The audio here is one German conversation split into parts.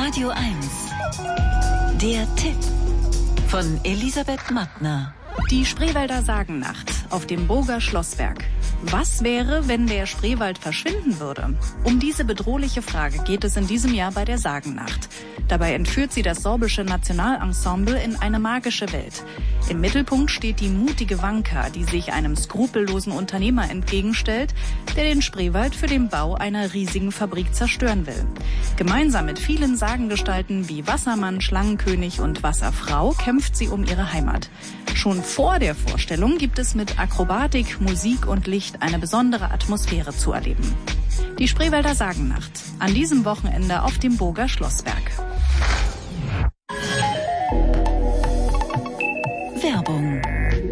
Radio 1. Der Tipp von Elisabeth Mattner. Die Spreewälder Sagennacht auf dem Burger Schlossberg. Was wäre, wenn der Spreewald verschwinden würde? Um diese bedrohliche Frage geht es in diesem Jahr bei der Sagennacht. Dabei entführt sie das sorbische Nationalensemble in eine magische Welt. Im Mittelpunkt steht die mutige Wanka, die sich einem skrupellosen Unternehmer entgegenstellt, der den Spreewald für den Bau einer riesigen Fabrik zerstören will. Gemeinsam mit vielen Sagengestalten wie Wassermann, Schlangenkönig und Wasserfrau kämpft sie um ihre Heimat. Schon vor der Vorstellung gibt es mit Akrobatik, Musik und Licht eine besondere Atmosphäre zu erleben. Die Spreewälder Sagennacht. An diesem Wochenende auf dem Burger Schlossberg. Werbung.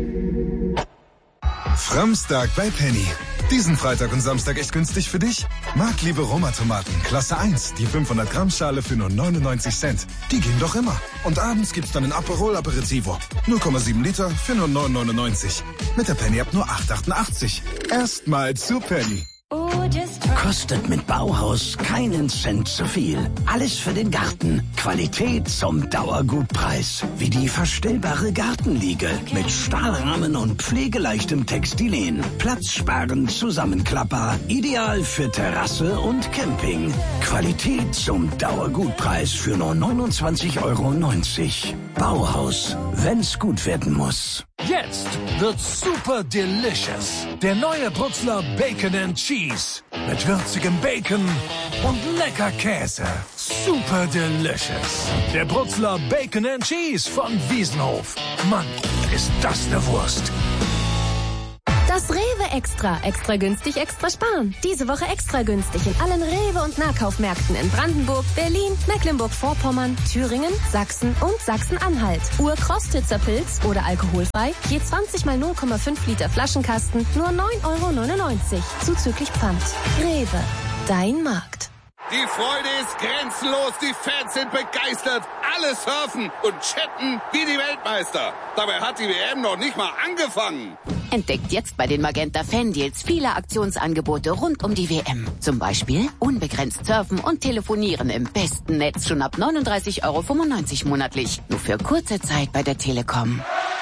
Framstag bei Penny. Diesen Freitag und Samstag echt günstig für dich? Marktliebe Roma-Tomaten, Klasse 1, die 500 Gramm Schale für nur 99 Cent. Die gehen doch immer. Und abends gibt's dann ein Aperol Aperitivo. 0,7 Liter für nur 9,99. Mit der Penny ab nur 8,88. Erstmal zu Penny. Kostet mit Bauhaus keinen Cent zu viel. Alles für den Garten. Qualität zum Dauergutpreis. Wie die verstellbare Gartenliege mit Stahlrahmen und pflegeleichtem Textilien. Platzsparend Zusammenklapper. Ideal für Terrasse und Camping. Qualität zum Dauergutpreis für nur 29,90 €. Bauhaus, wenn's gut werden muss. Jetzt wird's super delicious. Der neue Brutzler Bacon and Cheese. Mit würzigem Bacon und lecker Käse. Super delicious. Der Brutzler Bacon and Cheese von Wiesenhof. Mann, ist das eine Wurst. Das Rewe Extra. Extra günstig, extra sparen. Diese Woche extra günstig in allen Rewe- und Nahkaufmärkten in Brandenburg, Berlin, Mecklenburg-Vorpommern, Thüringen, Sachsen und Sachsen-Anhalt. Ur-Krostitzer Pilz oder alkoholfrei. Je 20 mal 0,5 Liter Flaschenkasten. Nur 9,99 € zuzüglich Pfand. Rewe. Dein Markt. Die Freude ist grenzenlos, die Fans sind begeistert, alle surfen und chatten wie die Weltmeister. Dabei hat die WM noch nicht mal angefangen. Entdeckt jetzt bei den Magenta Fan-Deals viele Aktionsangebote rund um die WM. Zum Beispiel unbegrenzt surfen und telefonieren im besten Netz schon ab 39,95 € monatlich. Nur für kurze Zeit bei der Telekom.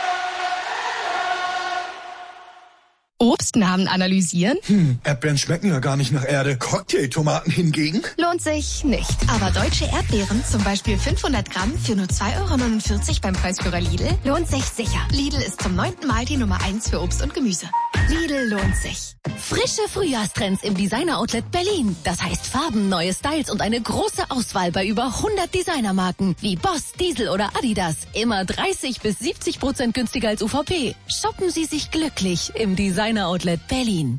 Obstnamen analysieren? Erdbeeren schmecken ja gar nicht nach Erde. Cocktailtomaten hingegen? Lohnt sich nicht. Aber deutsche Erdbeeren, zum Beispiel 500 Gramm für nur 2,49 € beim Preisführer Lidl, lohnt sich sicher. Lidl ist zum 9. Mal die Nummer 1 für Obst und Gemüse. Lidl lohnt sich. Frische Frühjahrstrends im Designer-Outlet Berlin. Das heißt Farben, neue Styles und eine große Auswahl bei über 100 Designermarken wie Boss, Diesel oder Adidas. Immer 30-70% günstiger als UVP. Shoppen Sie sich glücklich im Designer-Outlet Berlin.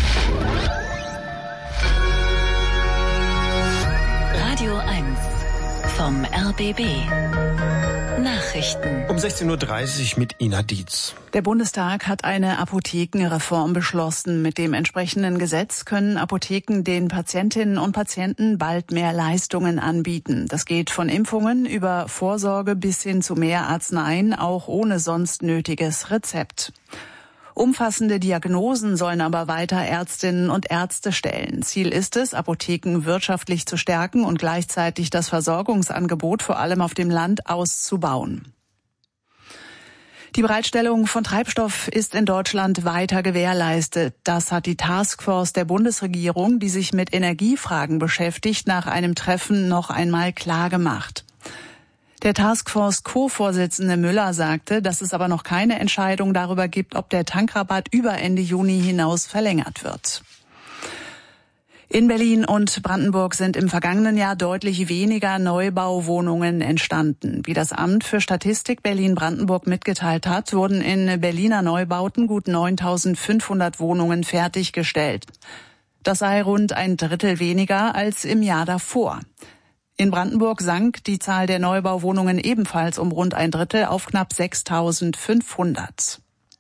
Radio 1 vom RBB. Nachrichten. Um 16:30 Uhr mit Ina Dietz. Der Bundestag hat eine Apothekenreform beschlossen. Mit dem entsprechenden Gesetz können Apotheken den Patientinnen und Patienten bald mehr Leistungen anbieten. Das geht von Impfungen über Vorsorge bis hin zu mehr Arzneien, auch ohne sonst nötiges Rezept. Umfassende Diagnosen sollen aber weiter Ärztinnen und Ärzte stellen. Ziel ist es, Apotheken wirtschaftlich zu stärken und gleichzeitig das Versorgungsangebot vor allem auf dem Land auszubauen. Die Bereitstellung von Treibstoff ist in Deutschland weiter gewährleistet. Das hat die Taskforce der Bundesregierung, die sich mit Energiefragen beschäftigt, nach einem Treffen noch einmal klargemacht. Der Taskforce-Co-Vorsitzende Müller sagte, dass es aber noch keine Entscheidung darüber gibt, ob der Tankrabatt über Ende Juni hinaus verlängert wird. In Berlin und Brandenburg sind im vergangenen Jahr deutlich weniger Neubauwohnungen entstanden. Wie das Amt für Statistik Berlin-Brandenburg mitgeteilt hat, wurden in Berliner Neubauten gut 9.500 Wohnungen fertiggestellt. Das sei rund ein Drittel weniger als im Jahr davor. In Brandenburg sank die Zahl der Neubauwohnungen ebenfalls um rund ein Drittel auf knapp 6.500.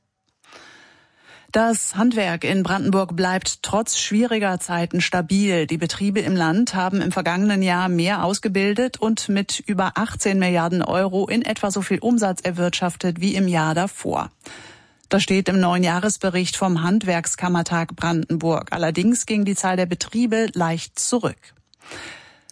Das Handwerk in Brandenburg bleibt trotz schwieriger Zeiten stabil. Die Betriebe im Land haben im vergangenen Jahr mehr ausgebildet und mit über 18 Milliarden € in etwa so viel Umsatz erwirtschaftet wie im Jahr davor. Das steht im neuen Jahresbericht vom Handwerkskammertag Brandenburg. Allerdings ging die Zahl der Betriebe leicht zurück.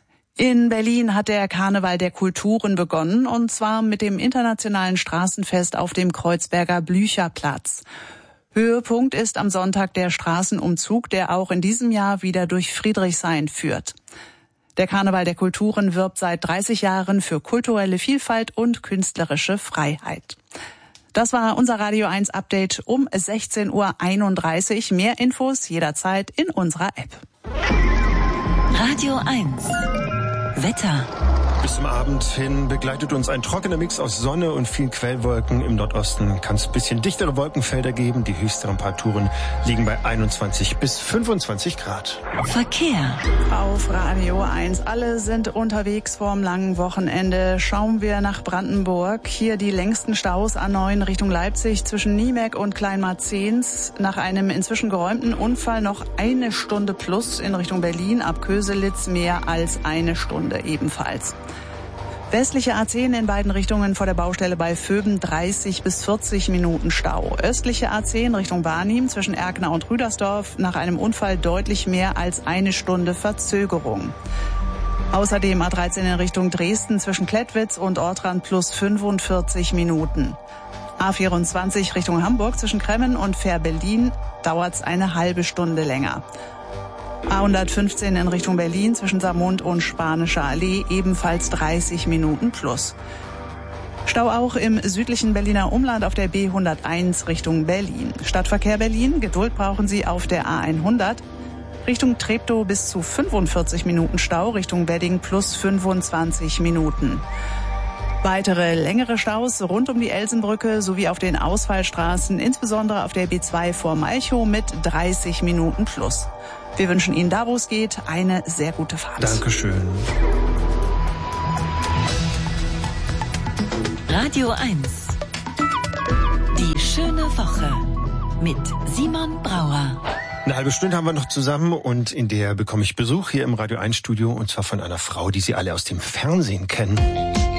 In Berlin hat der Karneval der Kulturen begonnen, und zwar mit dem internationalen Straßenfest auf dem Kreuzberger Blücherplatz. Höhepunkt ist am Sonntag der Straßenumzug, der auch in diesem Jahr wieder durch Friedrichshain führt. Der Karneval der Kulturen wirbt seit 30 Jahren für kulturelle Vielfalt und künstlerische Freiheit. Das war unser Radio 1 Update um 16:31 Uhr. Mehr Infos jederzeit in unserer App. Radio 1 Wetter. Bis zum Abend hin begleitet uns ein trockener Mix aus Sonne und vielen Quellwolken. Im Nordosten kann es ein bisschen dichtere Wolkenfelder geben. Die höchsten Temperaturen liegen bei 21 bis 25 Grad. Verkehr. Auf Radio 1. Alle sind unterwegs vorm langen Wochenende. Schauen wir nach Brandenburg. Hier die längsten Staus A9 Richtung Leipzig zwischen Niemek und Kleinmarzens. Nach einem inzwischen geräumten Unfall noch 1 Stunde plus in Richtung Berlin. Ab Köselitz mehr als 1 Stunde ebenfalls. Westliche A10 in beiden Richtungen vor der Baustelle bei Vöben 30 bis 40 Minuten Stau. Östliche A10 Richtung Barnim zwischen Erkner und Rüdersdorf nach einem Unfall deutlich mehr als 1 Stunde Verzögerung. Außerdem A13 in Richtung Dresden zwischen Klettwitz und Ortrand plus 45 Minuten. A24 Richtung Hamburg zwischen Kremmen und Fähr-Berlin dauert's eine halbe Stunde länger. A115 in Richtung Berlin zwischen Saarmund und Spanischer Allee ebenfalls 30 Minuten plus. Stau auch im südlichen Berliner Umland auf der B101 Richtung Berlin. Stadtverkehr Berlin, Geduld brauchen Sie auf der A100. Richtung Treptow bis zu 45 Minuten Stau, Richtung Wedding plus 25 Minuten. Weitere längere Staus rund um die Elsenbrücke sowie auf den Ausfallstraßen, insbesondere auf der B2 vor Malchow mit 30 Minuten plus. Wir wünschen Ihnen da, wo es geht, eine sehr gute Fahrt. Dankeschön. Radio 1. Die schöne Woche mit Simon Brauer. Eine halbe Stunde haben wir noch zusammen und in der bekomme ich Besuch hier im Radio 1 Studio, und zwar von einer Frau, die Sie alle aus dem Fernsehen kennen.